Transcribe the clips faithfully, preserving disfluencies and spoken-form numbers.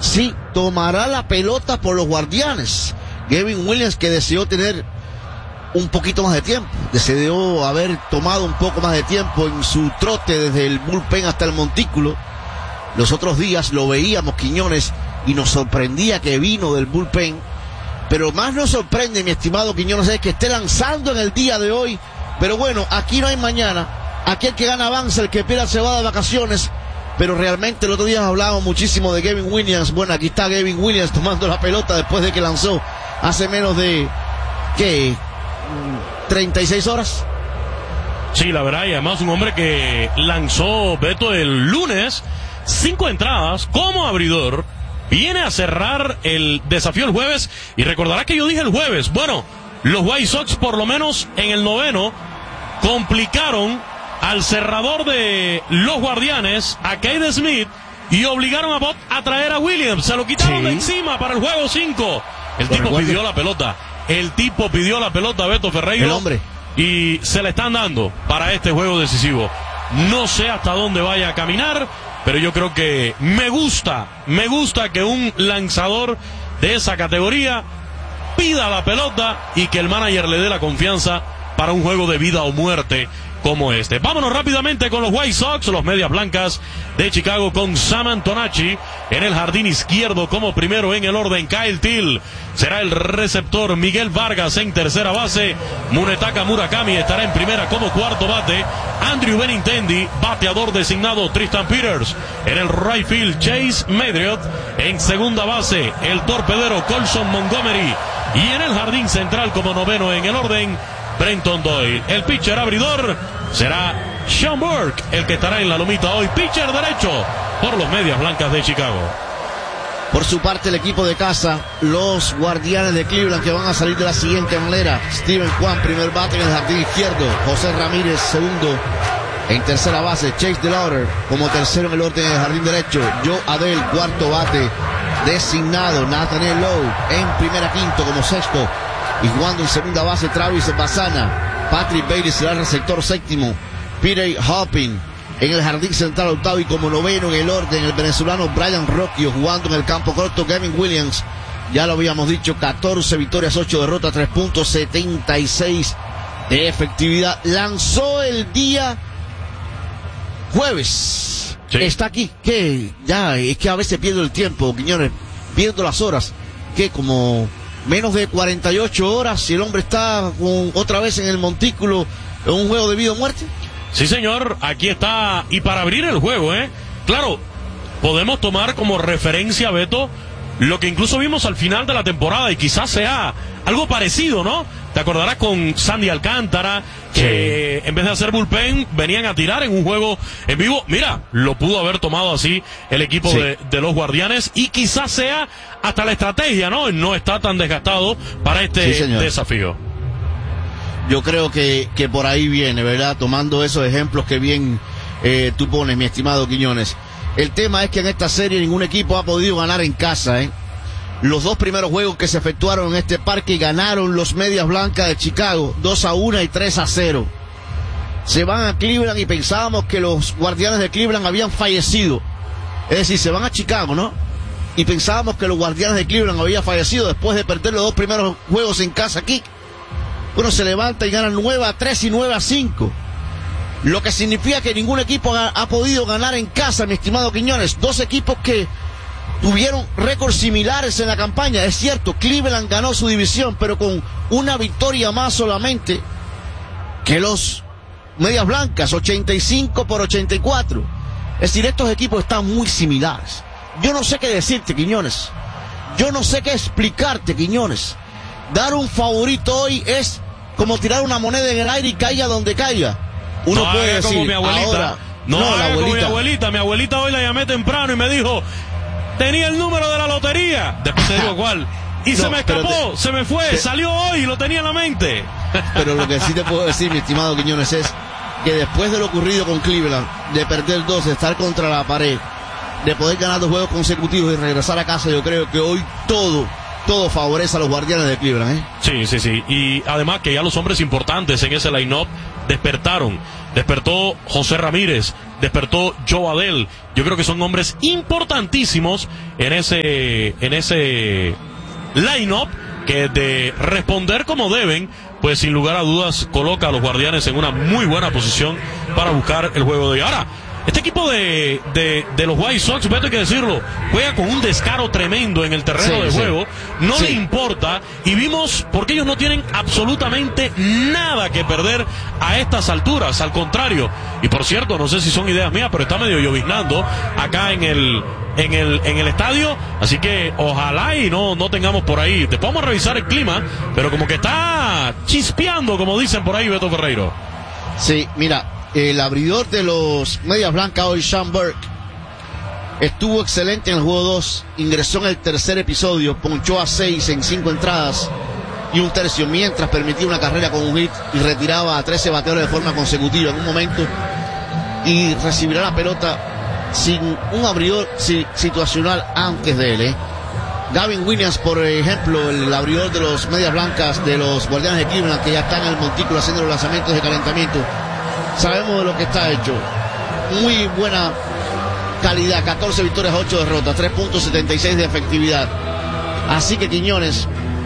sí, tomará la pelota por los Guardianes. Gavin Williams, que deseó tener un poquito más de tiempo, deseó haber tomado un poco más de tiempo en su trote desde el bullpen hasta el montículo. Los otros días lo veíamos, Quiñones, y nos sorprendía que vino del bullpen, pero más nos sorprende, mi estimado Quiñones, es que esté lanzando en el día de hoy. Pero bueno, aquí no hay mañana, aquí el que gana avanza, el que pierde se va de vacaciones. Pero realmente el otro día hablábamos muchísimo de Gavin Williams. Bueno, aquí está Gavin Williams tomando la pelota después de que lanzó hace menos de, ¿qué? treinta y seis horas. Sí, la verdad, y además un hombre que lanzó, Beto, el lunes cinco entradas como abridor, viene a cerrar el desafío el jueves, y recordará que yo dije el jueves, bueno, los White Sox por lo menos en el noveno complicaron al cerrador de los Guardianes, a Cade Smith, y obligaron a Bob a traer a Williams, se lo quitaron sí. de encima para el juego cinco. El tipo recuerdo. pidió la pelota, el tipo pidió la pelota, Beto Ferreiro, el hombre, y se la están dando para este juego decisivo. No sé hasta dónde vaya a caminar, pero yo creo que me gusta, me gusta que un lanzador de esa categoría pida la pelota y que el manager le dé la confianza para un juego de vida o muerte como este. Vámonos rápidamente con los White Sox, los Medias Blancas de Chicago, con Sam Antonacci en el jardín izquierdo como primero en el orden. Kyle Till será el receptor. Miguel Vargas en tercera base. Munetaka Murakami estará en primera como cuarto bate. Andrew Benintendi, bateador designado. Tristan Peters en el right field. Chase Medriot en segunda base. El torpedero Colson Montgomery, y en el jardín central como noveno en el orden, Brenton Doyle. El pitcher abridor será Sean Burke, el que estará en la lomita hoy, pitcher derecho por los Medias Blancas de Chicago. Por su parte, el equipo de casa, los Guardianes de Cleveland, que van a salir de la siguiente manera: Steven Kwan, primer bate en el jardín izquierdo. José Ramírez, segundo en tercera base. Chase DeLauder como tercero en el orden en el jardín derecho. Joe Adell, cuarto bate designado. Nathaniel Lowe en primera, quinto como sexto. Y jugando en segunda base, Travis Bassana. Patrick Bailey será el receptor séptimo. Peter Hopping en el jardín central octavo, y como noveno en el orden, el venezolano Brian Rocchio jugando en el campo corto. Gavin Williams, ya lo habíamos dicho, catorce victorias, ocho derrotas, tres punto setenta y seis de efectividad. Lanzó el día jueves. Sí. Está aquí. Que ya, es que a veces pierdo el tiempo, Quiñones, pierdo las horas. Que como menos de cuarenta y ocho horas, si el hombre está con, otra vez en el montículo, en un juego de vida o muerte. Sí, señor, aquí está. Y para abrir el juego, ¿eh? Claro, podemos tomar como referencia, Beto, lo que incluso vimos al final de la temporada, y quizás sea algo parecido, ¿no? Te acordarás con Sandy Alcántara, que sí, en vez de hacer bullpen, venían a tirar en un juego en vivo. Mira, lo pudo haber tomado así el equipo sí. de, de los Guardianes, y quizás sea hasta la estrategia, ¿no? No está tan desgastado para este sí, desafío. Yo creo que, que por ahí viene, ¿verdad? Tomando esos ejemplos que bien eh, tú pones, mi estimado Quiñones. El tema es que en esta serie ningún equipo ha podido ganar en casa, ¿eh? Los dos primeros juegos que se efectuaron en este parque ganaron los Medias Blancas de Chicago, dos a uno y tres a cero. Se van a Cleveland y pensábamos que los Guardianes de Cleveland habían fallecido. Es decir, se van a Chicago, ¿no? Y pensábamos que los Guardianes de Cleveland habían fallecido después de perder los dos primeros juegos en casa aquí. Bueno, se levanta y ganan nueve a tres y nueve a cinco. Lo que significa que ningún equipo ha, ha podido ganar en casa, mi estimado Quiñones. Dos equipos que tuvieron récords similares en la campaña. Es cierto, Cleveland ganó su división, pero con una victoria más solamente que los Medias Blancas, ochenta y cinco por ochenta y cuatro. Es decir, estos equipos están muy similares. Yo no sé qué decirte, Quiñones. Yo no sé qué explicarte, Quiñones. Dar un favorito hoy es como tirar una moneda en el aire y caiga donde caiga. Uno no puede decir, como mi abuelita. Ahora, no, no la abuelita. Como mi abuelita. Mi abuelita hoy la llamé temprano y me dijo, tenía el número de la lotería. Después te digo cuál. Y no, se me escapó, te, se me fue, te, salió hoy y lo tenía en la mente. Pero lo que sí te puedo decir, mi estimado Quiñones, es que después de lo ocurrido con Cleveland, de perder dos, de estar contra la pared, de poder ganar dos juegos consecutivos y regresar a casa, yo creo que hoy todo... todo favorece a los Guardianes de Cleveland, ¿eh? Sí, sí, sí. Y además que ya los hombres importantes en ese line-up despertaron. Despertó José Ramírez, despertó Joe Adell. Yo creo que son hombres importantísimos en ese, en ese line-up, que de responder como deben, pues sin lugar a dudas coloca a los Guardianes en una muy buena posición para buscar el juego de hoy. Ahora, este equipo de, de, de los White Sox, Beto, hay que decirlo, juega con un descaro tremendo en el terreno sí, de sí. juego, no sí. le importa, y vimos porque ellos no tienen absolutamente nada que perder a estas alturas, al contrario. Y por cierto, no sé si son ideas mías, pero está medio lloviznando acá en el en el en el estadio, así que ojalá y no, no tengamos por ahí, después vamos a revisar el clima, pero como que está chispeando, como dicen por ahí, Beto Ferreiro. Sí, mira, el abridor de los Medias Blancas hoy, Sean Burke, estuvo excelente en el juego dos, ingresó en el tercer episodio, ponchó a seis en cinco entradas y un tercio, mientras permitía una carrera con un hit y retiraba a trece bateadores de forma consecutiva en un momento, y recibirá la pelota sin un abridor si, situacional antes de él, ¿eh? Gavin Williams, por ejemplo, el abridor de los Medias Blancas de los Guardianes de Cleveland, que ya está en el montículo haciendo los lanzamientos de calentamiento, sabemos de lo que está hecho. Muy buena calidad, catorce victorias, ocho derrotas, tres punto setenta y seis de efectividad. Así que, Quiñones,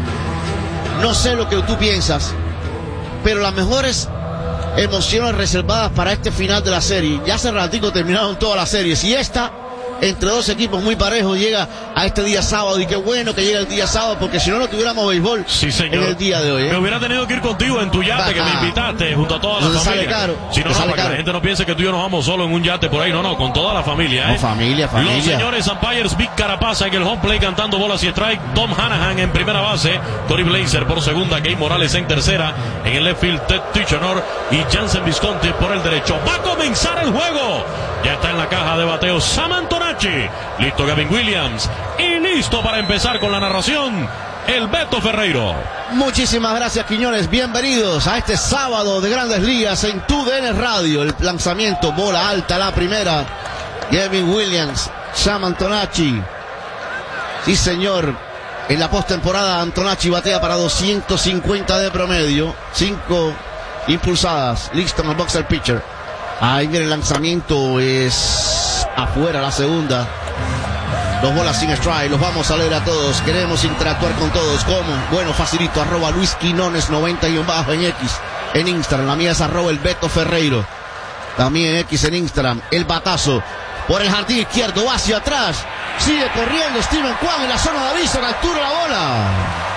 no sé lo que tú piensas, pero las mejores emociones reservadas para este final de la serie, ya hace ratico terminaron todas las series, y esta, entre dos equipos muy parejos, llega a este día sábado, y qué bueno que llega el día sábado, porque si no, no tuviéramos béisbol sí, señor. en el día de hoy, ¿eh? Me hubiera tenido que ir contigo en tu yate, que me invitaste junto a toda la no familia. Sale caro. Si no, no, para caro. Que la gente no piense que tú y yo nos vamos solo en un yate por ahí, no, no, con toda la familia, ¿eh? No, familia, familia. Los señores umpires, Vic Carapasa en el home play cantando bolas y strike, Tom Hanahan en primera base, Cory Blazer por segunda, Gabe Morales en tercera, en el left field Ted Tichenor y Jansen Visconti por el derecho. Va a comenzar el juego. Ya está en la caja de bateo Sam Antonacci. Listo Gavin Williams. Y listo para empezar con la narración, el Beto Ferreiro. Muchísimas gracias, Quiñones. Bienvenidos a este sábado de Grandes Ligas en tu D N Radio. El lanzamiento, bola alta, la primera. Gavin Williams, Sam Antonacci. Sí, señor. En la postemporada, Antonacci batea para doscientos cincuenta de promedio. Cinco impulsadas. Listo en el boxer pitcher. Ahí viene el lanzamiento. Es afuera la segunda. Dos bolas sin strike, los vamos a leer a todos. Queremos interactuar con todos. ¿Cómo? Bueno, facilito, arroba Luis Quinones noventa y un bajo en X, en Instagram. La mía es arroba el Beto Ferreiro. También en X, en Instagram. El batazo por el jardín izquierdo, va hacia atrás. Sigue corriendo Steven Kwan en la zona de aviso, captura la bola.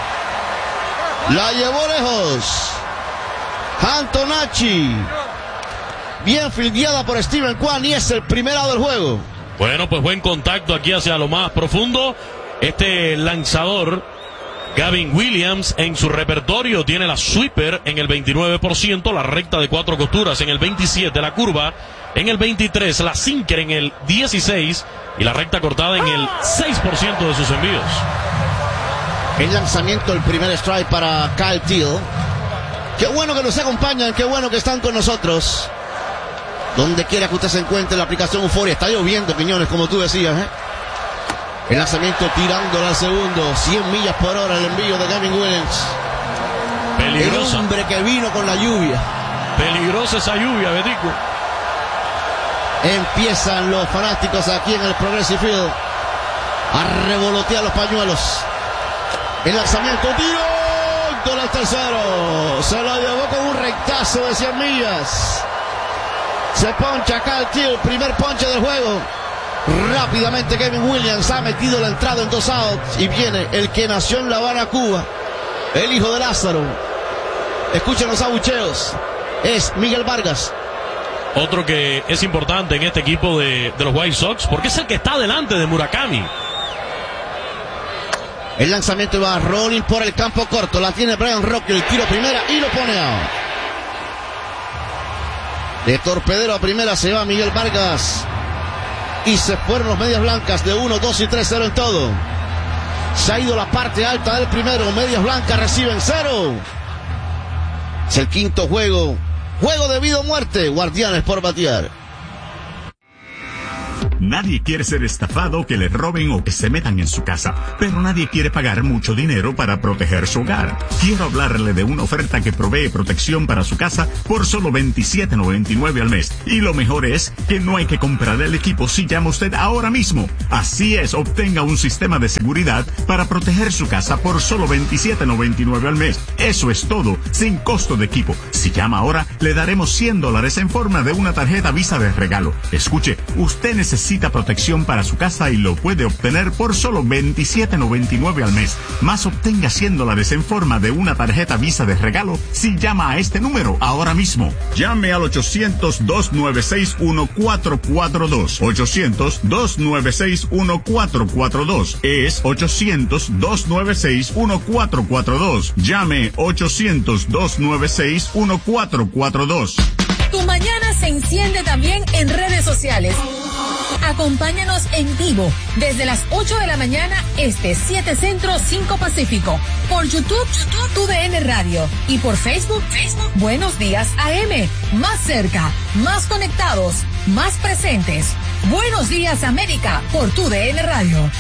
La llevó lejos Antonacci. Bien fildeada por Steven Kwan y es el primer lado del juego. Bueno, pues buen contacto aquí hacia lo más profundo. Este lanzador, Gavin Williams, en su repertorio tiene la sweeper en el veintinueve por ciento, la recta de cuatro costuras en el veintisiete por ciento, la curva en el veintitrés por ciento, la sinker en el dieciséis por ciento y la recta cortada en el seis por ciento de sus envíos. El lanzamiento, el primer strike para Kyle Teel. Qué bueno que nos acompañan, qué bueno que están con nosotros. Donde quiera que usted se encuentre, la aplicación Euforia. Está lloviendo, Quiñones, como tú decías, ¿eh? El lanzamiento tirándolo al segundo. cien millas por hora el envío de Gavin Williams. Peligrosa. El hombre que vino con la lluvia. Peligrosa esa lluvia, Betico. Empiezan los fanáticos aquí en el Progressive Field a revolotear los pañuelos. El lanzamiento, tiro. Gol al tercero. Se lo llevó con un rectazo de cien millas. Se poncha acá el tío, primer ponche del juego. Rápidamente Gavin Williams ha metido la entrada en dos outs. Y viene el que nació en La Habana, Cuba, el hijo de Lázaro. Escuchen los abucheos. Es Miguel Vargas. Otro que es importante en este equipo de, de los White Sox, porque es el que está delante de Murakami. El lanzamiento va a rolling por el campo corto. La tiene Brian Roque, el tiro primera y lo pone out. De torpedero a primera se va Miguel Vargas. Y se fueron los Medias Blancas de uno, dos y tres, cero en todo. Se ha ido la parte alta del primero. Medias Blancas reciben cero. Es el quinto juego. Juego de vida o muerte. Guardianes por batear. Nadie quiere ser estafado, que le roben o que se metan en su casa, pero nadie quiere pagar mucho dinero para proteger su hogar. Quiero hablarle de una oferta que provee protección para su casa por solo veintisiete noventa y nueve al mes. Y lo mejor es que no hay que comprar el equipo si llama usted ahora mismo. Así es, obtenga un sistema de seguridad para proteger su casa por solo veintisiete noventa y nueve al mes. Eso es todo, sin costo de equipo. Si llama ahora, le daremos cien dólares en forma de una tarjeta Visa de regalo. Escuche, usted necesita protección para su casa y lo puede obtener por solo veintisiete noventa y nueve al mes. Más, obtenga cien dólares en forma de una tarjeta Visa de regalo si llama a este número ahora mismo. Llame al ochocientos, dos nueve seis, uno cuatro cuatro dos. ochocientos, dos nueve seis, uno cuatro cuatro dos. Es ochocientos, dos nueve seis, uno cuatro cuatro dos. Llame ochocientos, dos nueve seis, uno cuatro cuatro dos. Tu mañana se enciende también en redes sociales. Acompáñanos en vivo desde las ocho de la mañana este, siete Centro, cinco Pacífico. Por YouTube, YouTube, Tu D N Radio. Y por Facebook, Facebook, Buenos Días A M. Más cerca, más conectados, más presentes. Buenos Días América por Tu D N Radio.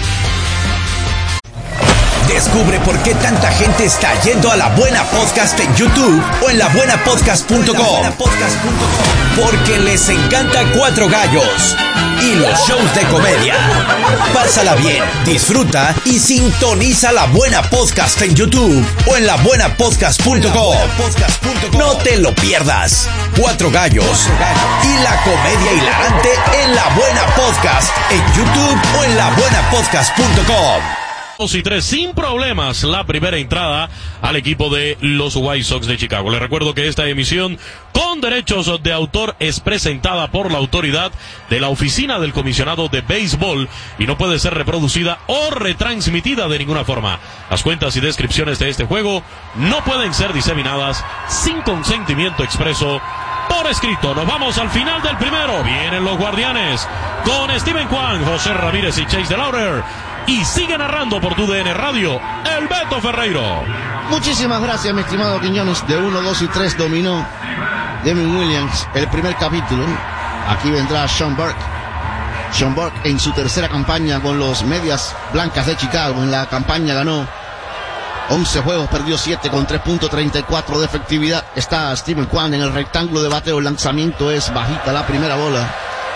Descubre por qué tanta gente está yendo a La Buena Podcast en YouTube o en la buena podcast punto com. Porque les encanta Cuatro Gallos y los shows de comedia. Pásala bien, disfruta y sintoniza La Buena Podcast en YouTube o en la buena podcast punto com. No te lo pierdas. Cuatro Gallos y la comedia hilarante en La Buena Podcast en YouTube o en la buena podcast punto com. Dos y tres sin problemas la primera entrada al equipo de los White Sox de Chicago. Les recuerdo que esta emisión con derechos de autor es presentada por la autoridad de la Oficina del Comisionado de Béisbol y no puede ser reproducida o retransmitida de ninguna forma. Las cuentas y descripciones de este juego no pueden ser diseminadas sin consentimiento expreso por escrito. Nos vamos al final del primero. Vienen los Guardianes con Steven Kwan, José Ramírez y Chase DeLauder. Y sigue narrando por Tu D N Radio, el Beto Ferreiro. Muchísimas gracias, mi estimado Quiñones. De uno, dos y tres dominó Devin Williams el primer capítulo. Aquí vendrá Sean Burke. Sean Burke en su tercera campaña con los Medias Blancas de Chicago. En la campaña ganó once juegos, perdió siete con tres punto treinta y cuatro de efectividad. Está Steven Kwan en el rectángulo de bateo. El lanzamiento es bajita, la primera bola.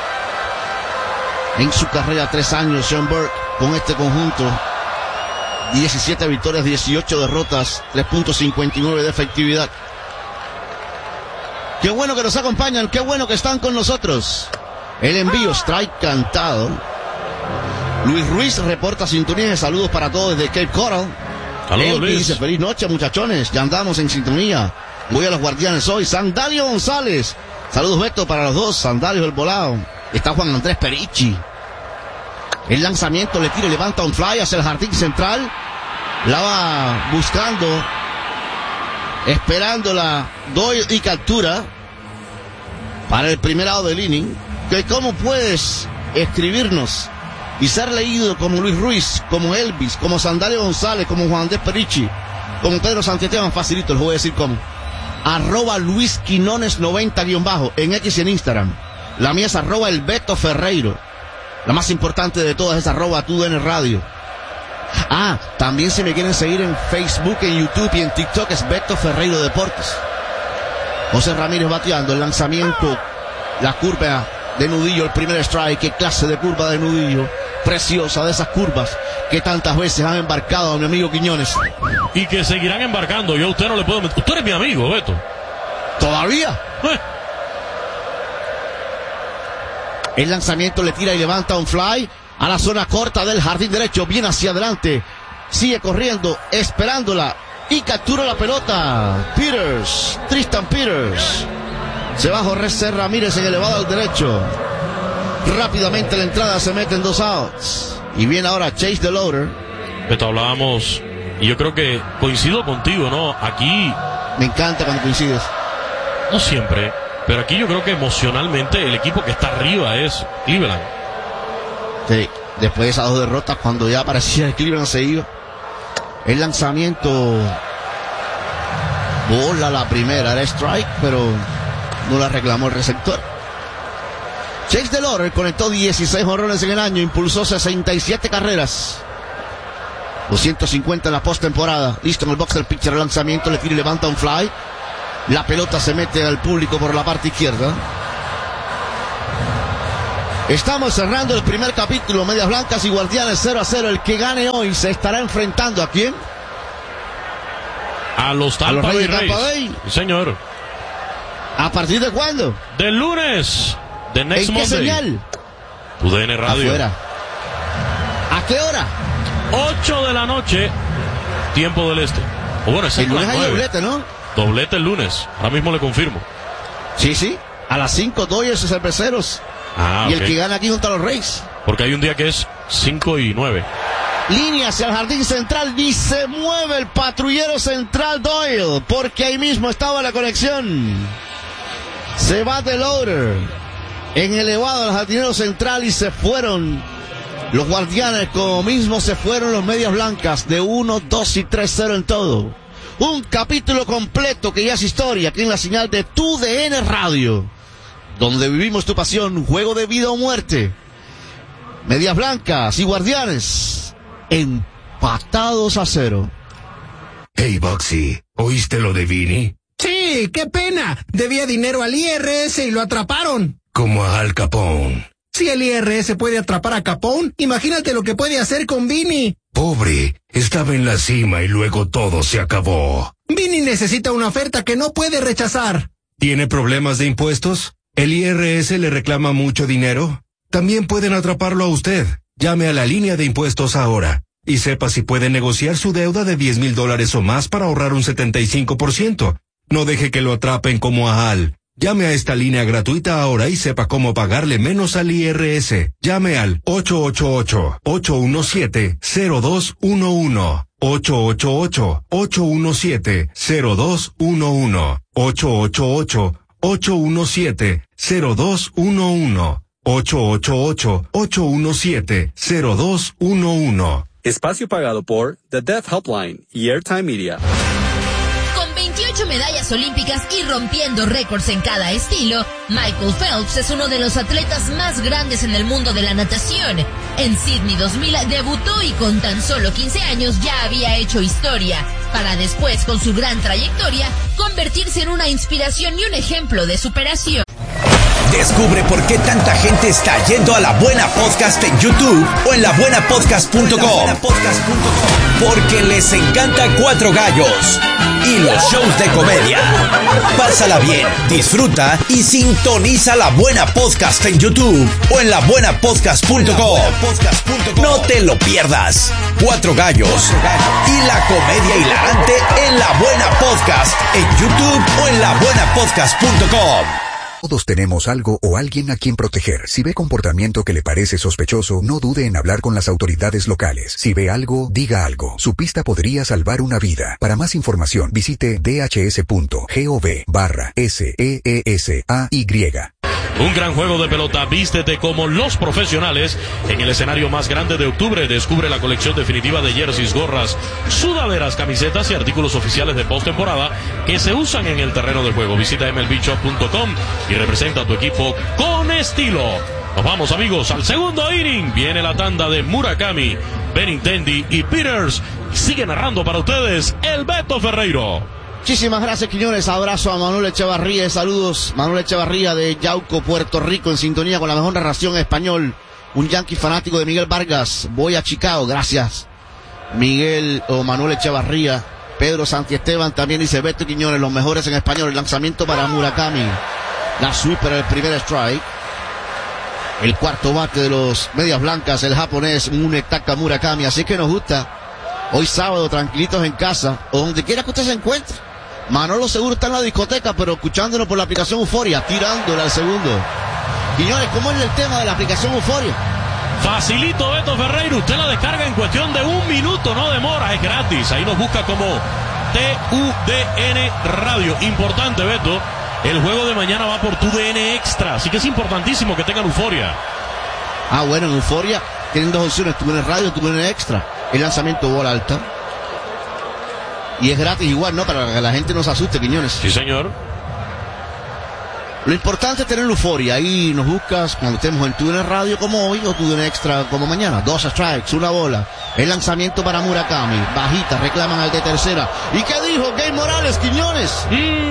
En su carrera, tres años, Sean Burke con este conjunto, diecisiete victorias, dieciocho derrotas, tres punto cincuenta y nueve de efectividad. Qué bueno que nos acompañan, qué bueno que están con nosotros. El envío, strike cantado. Luis Ruiz reporta sintonía. Saludos para todos desde Cape Coral. Saludos, Luis. Dice, feliz noche, muchachones, ya andamos en sintonía. Voy a los Guardianes hoy. Sandalio González. Saludos, Beto, para los dos. Sandalio del volado. Está Juan Andrés Perichi. El lanzamiento le tira y levanta un fly hacia el jardín central. La va buscando, esperándola, doy y captura para el primer lado del inning. Que cómo puedes escribirnos y ser leído como Luis Ruiz, como Elvis, como Sandalio González, como Juan Andrés Perichi, como Pedro Santiago, facilito, les voy a decir cómo. Arroba Luis Quinones noventa guión bajo en X y en Instagram. La mía es arroba el Beto Ferreiro. La más importante de todas es arroba Tu D N Radio. Ah, también si me quieren seguir en Facebook, en YouTube y en TikTok es Beto Ferreiro Deportes. José Ramírez bateando, el lanzamiento, la curva de nudillo, el primer strike. Qué clase de curva de nudillo, preciosa, de esas curvas que tantas veces han embarcado a mi amigo Quiñones. Y que seguirán embarcando. Yo a usted no le puedo meter. Usted es mi amigo, Beto. ¿Todavía? Eh. El lanzamiento le tira y levanta un fly a la zona corta del jardín derecho, bien hacia adelante, sigue corriendo, esperándola y captura la pelota. Peters, Tristan Peters, se va Jorge Ramírez en elevado al derecho. Rápidamente la entrada se mete en dos outs y viene ahora Chase DeLauder. Beto, hablábamos y yo creo que coincido contigo, ¿no? Aquí me encanta cuando coincides. No siempre. Pero aquí yo creo que emocionalmente el equipo que está arriba es Cleveland. Sí, después de esas dos derrotas, cuando ya parecía que Cleveland se iba. El lanzamiento, bola la primera, era strike, pero no la reclamó el receptor. Chase Delore conectó dieciséis jonrones en el año, impulsó sesenta y siete carreras. doscientos cincuenta en la postemporada. Listo en el box del pitcher, el lanzamiento, le tira y levanta un fly. La pelota se mete al público por la parte izquierda. Estamos cerrando el primer capítulo. Medias Blancas y Guardianes cero a cero. El que gane hoy se estará enfrentando ¿a quién? A los Tampa Bay Rays. Bay. Sí, señor. ¿A partir de cuándo? Del lunes. De Next ¿En qué Monday. señal? U D N Radio. Afuera. ¿A qué hora? ocho de la noche, tiempo del este. O bueno, es el lunes hay doblete, ¿no? Doblete el lunes. Ahora mismo le confirmo. Sí, sí. A las cinco, Dodgers y Cerveceros. Ah, y okay. el que gana aquí junto a los Rays. Porque hay un día que es cinco y nueve. Línea hacia el jardín central y se mueve el patrullero central Doyle, porque ahí mismo estaba la conexión. Se va de loader en elevado al jardinero central y se fueron los Guardianes, como mismo se fueron los Medias Blancas, de uno, dos y tres cero en todo. Un capítulo completo que ya es historia aquí en la señal de Tu D N Radio, donde vivimos tu pasión, juego de vida o muerte. Medias Blancas y Guardianes empatados a cero. Hey, Boxy, ¿oíste lo de Vinny? Sí, qué pena. Debía dinero al I R S y lo atraparon. Como a Al Capone. Si el I R S puede atrapar a Capone, imagínate lo que puede hacer con Vinny. Pobre, estaba en la cima y luego todo se acabó. Vinny necesita una oferta que no puede rechazar. ¿Tiene problemas de impuestos? ¿El I R S le reclama mucho dinero? También pueden atraparlo a usted. Llame a la línea de impuestos ahora y sepa si puede negociar su deuda de diez mil dólares o más para ahorrar un setenta y cinco por ciento. No deje que lo atrapen como a Al. Llame a esta línea gratuita ahora y sepa cómo pagarle menos al I R S. Llame al ocho ocho ocho, ocho uno siete, cero dos uno uno. ocho ocho ocho, ocho uno siete, cero dos uno uno. ocho ocho ocho, ocho uno siete, cero dos uno uno. ocho ocho ocho, ocho uno siete, cero dos uno uno. Espacio pagado por The Deaf Helpline y Airtime Media. veintiocho medallas olímpicas y rompiendo récords en cada estilo, Michael Phelps es uno de los atletas más grandes en el mundo de la natación. En Sydney dos mil debutó y con tan solo quince años ya había hecho historia, para después, con su gran trayectoria, convertirse en una inspiración y un ejemplo de superación. Descubre por qué tanta gente está yendo a La Buena Podcast en YouTube o en la buena podcast punto com. Porque les encanta Cuatro Gallos y los shows de comedia. Pásala bien, disfruta y sintoniza La Buena Podcast en YouTube o en la buena podcast punto com. No te lo pierdas. Cuatro Gallos y la comedia hilarante en La Buena Podcast en YouTube o en la buena podcast punto com. Todos tenemos algo o alguien a quien proteger. Si ve comportamiento que le parece sospechoso, no dude en hablar con las autoridades locales. Si ve algo, diga algo. Su pista podría salvar una vida. Para más información, visite d h s punto gov barra S E E S A Y. Un gran juego de pelota, vístete como los profesionales en el escenario más grande de octubre. Descubre la colección definitiva de jerseys, gorras, sudaderas, camisetas y artículos oficiales de postemporada que se usan en el terreno de juego. Visita M L B shop punto com y representa a tu equipo con estilo. Nos vamos, amigos, al segundo inning. Viene la tanda de Murakami, Benintendi y Peters. Sigue narrando para ustedes el Beto Ferreiro. Muchísimas gracias, Quiñones. Abrazo a Manuel Echevarría. Saludos, Manuel Echevarría de Yauco, Puerto Rico, en sintonía con la mejor narración en español. Un yankee fanático de Miguel Vargas. Voy a Chicago. Gracias, Miguel o Manuel Echevarría. Pedro Santiesteban también dice: Beto Quiñones, los mejores en español. El lanzamiento para Murakami. La sweeper, el primer strike. El cuarto bate de los Medias Blancas, el japonés Munetaka Murakami. Así que nos gusta. Hoy sábado, tranquilitos en casa, o donde quiera que usted se encuentre. Manolo seguro está en la discoteca, pero escuchándonos por la aplicación Euforia, tirándole al segundo. Quiñones, ¿cómo es el tema de la aplicación Euforia? Facilito, Beto Ferreiro. Usted la descarga en cuestión de un minuto, no demora, es gratis. Ahí nos busca como T U D N Radio. Importante, Beto, el juego de mañana va por Tu D N Extra, así que es importantísimo que tengan Euforia. Ah, bueno, en Euforia tienen dos opciones: Tu D N Radio, Tu D N Extra. El lanzamiento, bola alta. Y es gratis igual, ¿no? Para que la gente no se asuste, Quiñones. Sí, señor. Lo importante es tener la euforia. Ahí nos buscas cuando estemos en TUDN Radio como hoy o TUDN Extra como mañana. Dos strikes, una bola. El lanzamiento para Murakami. Bajita, reclaman al de tercera. ¿Y qué dijo Gay Morales, Quiñones?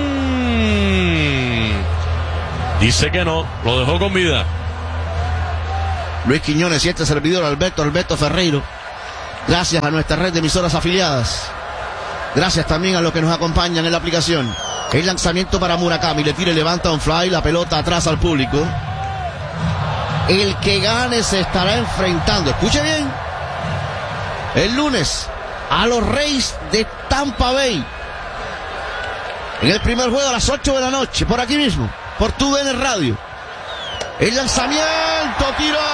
Mm, dice que no, lo dejó con vida. Luis Quiñones y este servidor Alberto Alberto Ferreiro. Gracias a nuestra red de emisoras afiliadas. Gracias también a los que nos acompañan en la aplicación. El lanzamiento para Murakami, le tira y levanta un fly, la pelota atrás al público. El que gane se estará enfrentando, escuche bien, el lunes a los Rays de Tampa Bay. En el primer juego a las ocho de la noche, por aquí mismo, por TUDN Radio. El lanzamiento, tiro